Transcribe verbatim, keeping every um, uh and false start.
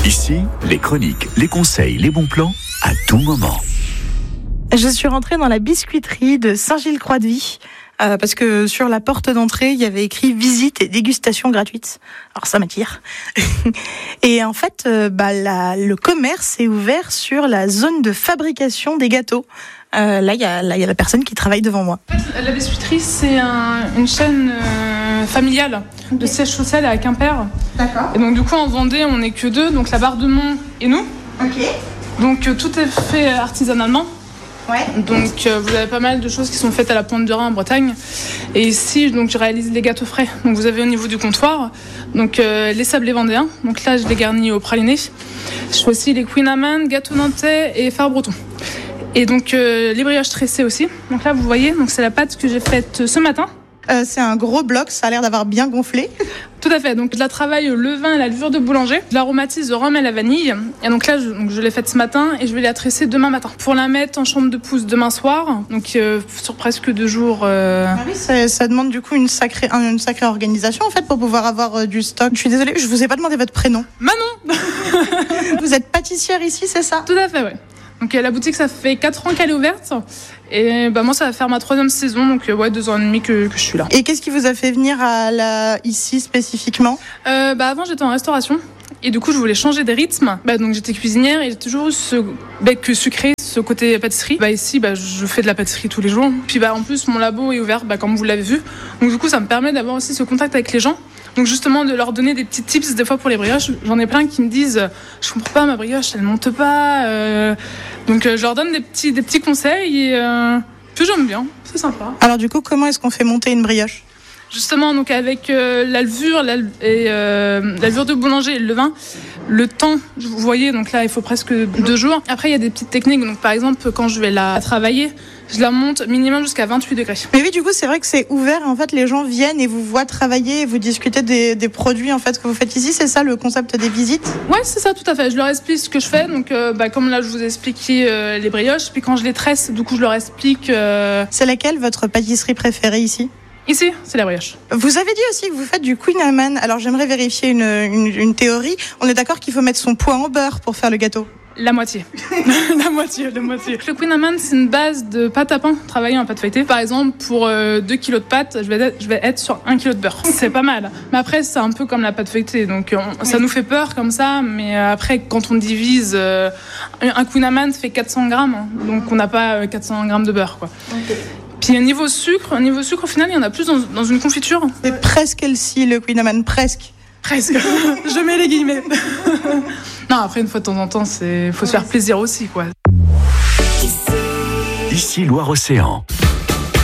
Ici, les chroniques, les conseils, les bons plans, à tout moment. Je suis rentrée dans la biscuiterie de Saint-Gilles-Croix-de-Vie euh, parce que sur la porte d'entrée, il y avait écrit visite et dégustation gratuite. Alors ça m'attire. Et en fait, euh, bah, la, le commerce est ouvert sur la zone de fabrication des gâteaux. Euh, là, il y a, là, il y a la personne qui travaille devant moi. En fait, la biscuiterie, c'est un, une chaîne euh, familiale de siège social à Quimper. D'accord. Et donc du coup, en Vendée, on n'est que deux, donc la Barre de Mont et nous. Ok. Donc euh, tout est fait artisanalement. Ouais. Donc euh, vous avez pas mal de choses qui sont faites à la Pointe du Rhin en Bretagne. Et ici, donc je réalise les gâteaux frais. Donc vous avez au niveau du comptoir, donc euh, les sablés vendéens. Donc là, je les garnis au praliné. Je fais aussi les Queen Amman, gâteaux nantais et phare breton. Et donc euh, les brioches tressées aussi. Donc là, vous voyez, donc c'est la pâte que j'ai faite ce matin. Euh, c'est un gros bloc, ça a l'air d'avoir bien gonflé. Tout à fait, donc je la travaille au levain et la levure de boulangers. Je l'aromatise au rhum et la vanille. Et donc là, je, donc je l'ai faite ce matin et je vais la tresser demain matin. Pour la mettre en chambre de pousse demain soir, donc euh, sur presque deux jours. Euh... Ah oui, ça, ça demande du coup une sacrée, une sacrée organisation en fait pour pouvoir avoir euh, du stock. Je suis désolée, je vous ai pas demandé votre prénom. Manon. Vous êtes pâtissière ici, c'est ça? Tout à fait, ouais. Donc la boutique, ça fait quatre ans qu'elle est ouverte. Et bah, moi, ça va faire ma troisième saison, donc ouais, deux ans et demi que, que je suis là. Et qu'est-ce qui vous a fait venir à la... ici spécifiquement? euh, bah, Avant, j'étais en restauration. Et du coup, je voulais changer des rythmes. Bah, donc j'étais cuisinière et j'ai toujours eu ce bec sucré, ce côté pâtisserie. Bah, ici, bah, je fais de la pâtisserie tous les jours. Puis bah, en plus, mon labo est ouvert, bah, comme vous l'avez vu. Donc du coup, ça me permet d'avoir aussi ce contact avec les gens. Donc justement, de leur donner des petits tips des fois pour les brioches. J'en ai plein qui me disent « Je comprends pas, ma brioche, elle monte pas. Euh... » Donc euh, je leur donne des petits, des petits conseils et euh... puis j'aime bien, c'est sympa. Alors du coup, comment est-ce qu'on fait monter une brioche? Justement, donc avec euh, la levure la, et euh, la levure de boulanger et le levain, le temps, vous voyez, donc là il faut presque deux jours. Après il y a des petites techniques, donc par exemple quand je vais la travailler, je la monte minimum jusqu'à vingt-huit degrés. Mais oui, du coup c'est vrai que c'est ouvert, en fait les gens viennent et vous voient travailler, et vous discutez des, des produits en fait que vous faites ici, c'est ça le concept des visites? Ouais, c'est ça, tout à fait. Je leur explique ce que je fais, donc euh, bah, comme là je vous ai expliqué euh, les brioches, puis quand je les tresse, du coup je leur explique. Euh... C'est laquelle votre pâtisserie préférée ici? Ici, c'est la brioche. Vous avez dit aussi que vous faites du Queen Amman. Alors j'aimerais vérifier une, une, une théorie. On est d'accord qu'il faut mettre son poids en beurre pour faire le gâteau? La moitié. la moitié, la moitié. Le Queen Amman, c'est une base de pâte à pain travaillée en pâte feuilletée. Par exemple, pour euh, deux kilos de pâte, je vais, être, je vais être sur un kilo de beurre. C'est pas mal. Mais après, c'est un peu comme la pâte feuilletée. Donc, on, ça nous fait peur comme ça. Mais après, quand on divise, euh, un Queen Amman fait quatre cents grammes. Donc, on n'a pas quatre cents grammes de beurre, quoi. Okay. Puis au niveau sucre, au niveau sucre, au final, il y en a plus dans, dans une confiture. C'est presque healthy, le Queen Amman, presque. Presque. Je mets les guillemets. Non, après, une fois de temps en temps, il faut se faire plaisir aussi, quoi. Ici Loire-Océan.